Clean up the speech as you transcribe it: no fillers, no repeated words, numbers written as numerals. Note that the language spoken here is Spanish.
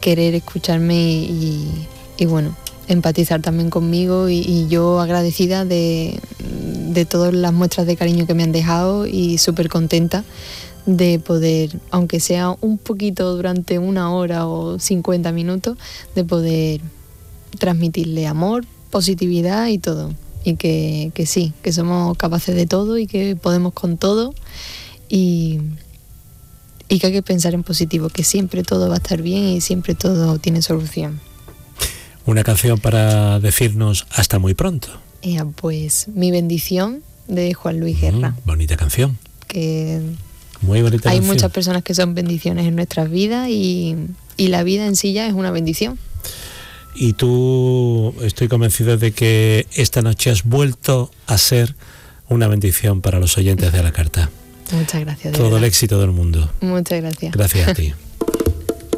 querer escucharme y bueno, empatizar también conmigo y yo agradecida de todas las muestras de cariño que me han dejado y súper contenta de poder, aunque sea un poquito durante 1 hora o 50 minutos, de poder transmitirle amor, positividad y todo. Y que sí, que somos capaces de todo y que podemos con todo y que hay que pensar en positivo, que siempre todo va a estar bien y siempre todo tiene solución. Una canción para decirnos hasta muy pronto. Pues Mi bendición de Juan Luis Guerra. Bonita canción. Que muy bonita hay canción. Muchas personas que son bendiciones en nuestras vidas y la vida en sí ya es una bendición. Y tú, estoy convencido de que esta noche has vuelto a ser una bendición para los oyentes de A la Carta. Muchas gracias. Todo el éxito del mundo. Muchas gracias. Gracias a ti.